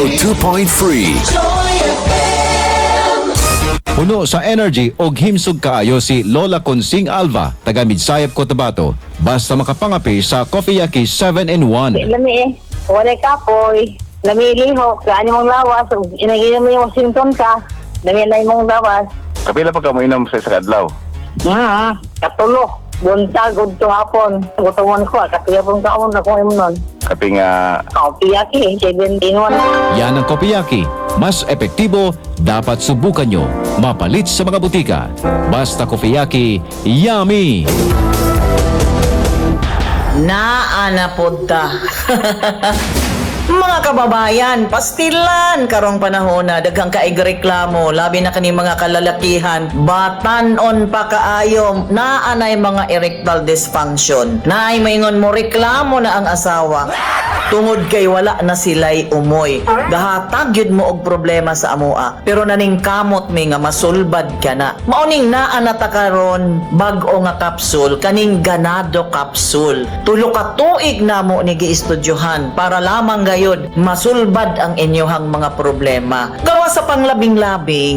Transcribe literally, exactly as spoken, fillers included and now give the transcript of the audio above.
one oh two point three. Puno sa energy og himsog kaayo si Lola Consing Alva, taga Midsayap, Cotabato. Basta makapangapi sa Coffee Yaki seven in one. Lami eh. Wala kapoy. Lami liho. Kaan mong lawas. Inaginom mo yung symptom ka. Lami na mong lawas. Kapila pa ka mo inom sa isa kadlaw? Hmm. Katulo. Buntag. Udto hapon. Gutumon ko. Katuya pong kaon na kung imun nun. Kaping nga Coffee Yaki seven in one. Yan ang Coffee Yaki. Mas epektibo, dapat subukan nyo. Mapalit sa mga butika. Basta Coffee Yaki, yummy! Naana punta. Mga kababayan, pastilan karong panahon na daghang kaig reklamo, labi na kani mga kalalakihan, batanon pa kaayo, naanay mga erectile dysfunction. Naay maingon mo reklamo na ang asawa. Tungod kay wala na sila'y umoy. Gahatag yun mo og problema sa amoa. Pero naning kamot mi nga masulbad ka na. Mauning naanata karon bag-o nga kapsul, kaning ganado kapsul. Tulo ka tuig na mo ni giistudyohan para lamang gayud masulbad ang inyohang mga problema. Gawa sa panglabing-labing